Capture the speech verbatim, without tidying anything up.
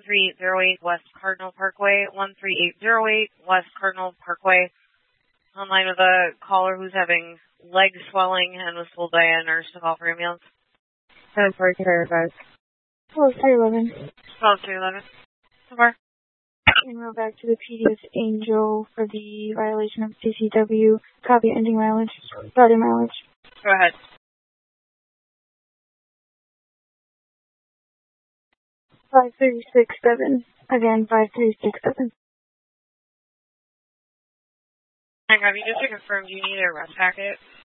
three eight zero eight West Cardinal Parkway, one three eight zero eight West Cardinal Parkway. Online with a caller who's having leg swelling and was told by a nurse to call for ambulance. ten four, guys. twelve three eleven. twelve three eleven. So far. And roll back to the P D with Angel for the violation of C C W. Copy ending mileage. Starting mileage. Go ahead. five three six seven. Again, five three six seven. Hang on, you just to confirm, do you need a rest packet?